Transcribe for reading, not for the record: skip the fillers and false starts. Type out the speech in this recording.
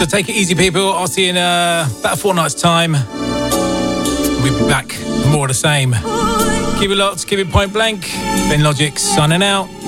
So take it easy, people. I'll see you in about a fortnight's time. We'll be back for more of the same. Keep it locked, keep it point blank. Ben Logic signing out.